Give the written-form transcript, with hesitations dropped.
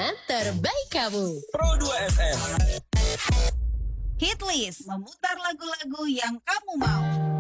pengalaman terbaik kamu. Pro 2 FM. Hitlist, memutar lagu-lagu yang kamu mau.